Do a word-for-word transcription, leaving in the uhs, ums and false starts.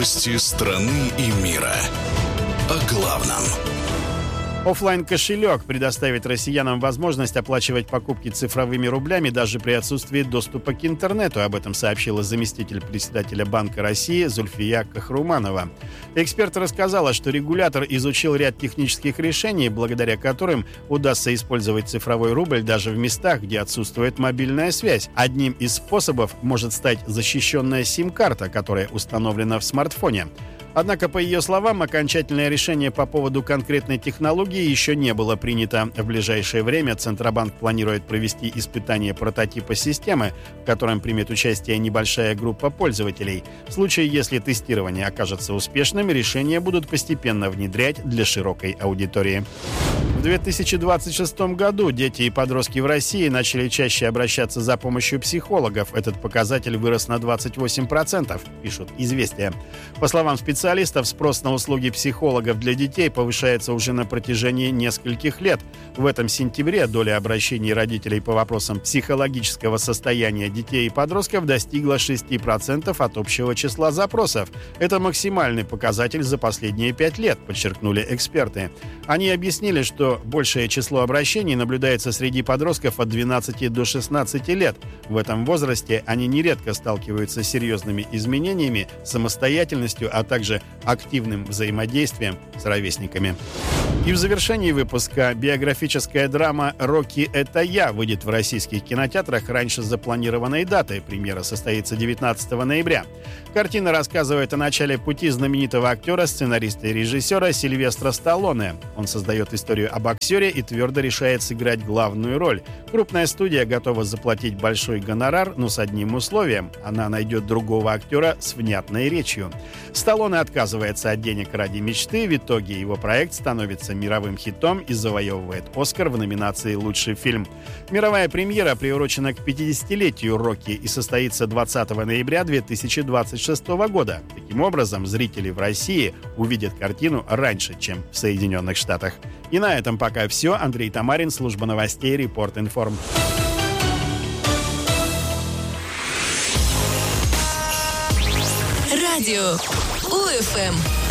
Новости страны и мира. О главном. Оффлайн-кошелек предоставит россиянам возможность оплачивать покупки цифровыми рублями даже при отсутствии доступа к интернету. Об этом сообщила заместитель председателя Банка России Зульфия Кахруманова. Эксперт рассказала, что регулятор изучил ряд технических решений, благодаря которым удастся использовать цифровой рубль даже в местах, где отсутствует мобильная связь. Одним из способов может стать защищенная сим-карта, которая установлена в смартфоне. Однако, по ее словам, окончательное решение по поводу конкретной технологии еще не было принято. В ближайшее время Центробанк планирует провести испытание прототипа системы, в котором примет участие небольшая группа пользователей. В случае, если тестирование окажется успешным, решения будут постепенно внедрять для широкой аудитории. В две тысячи двадцать шестом году дети и подростки в России начали чаще обращаться за помощью психологов. Этот показатель вырос на двадцать восемь процентов, пишут «Известия». По словам специалистов, спрос на услуги психологов для детей повышается уже на протяжении нескольких лет. В этом сентябре доля обращений родителей по вопросам психологического состояния детей и подростков достигла шесть процентов от общего числа запросов. Это максимальный показатель за последние пять лет, подчеркнули эксперты. Они объяснили, что большее число обращений наблюдается среди подростков от двенадцати до шестнадцати лет. В этом возрасте они нередко сталкиваются с серьезными изменениями, самостоятельностью, а также активным взаимодействием с ровесниками. И в завершении выпуска биографическая драма «Рокки – это я» выйдет в российских кинотеатрах раньше запланированной даты. Премьера состоится девятнадцатого ноября. Картина рассказывает о начале пути знаменитого актера, сценариста и режиссера Сильвестра Сталлоне. Он создает историю о боксере и твердо решает сыграть главную роль. Крупная студия готова заплатить большой гонорар, но с одним условием – она найдет другого актера с внятной речью. Сталлоне отказывается от денег ради мечты. В итоге его проект становится мировым хитом и завоевывает «Оскар» в номинации «Лучший фильм». Мировая премьера приурочена к пятидесятилетию «Рокки» и состоится двадцатого ноября две тысячи двадцать шестого года. Таким образом, зрители в России увидят картину раньше, чем в Соединенных Штатах. И на этом пока все. Андрей Тамарин, служба новостей «Репорт Информ». Радио УФМ.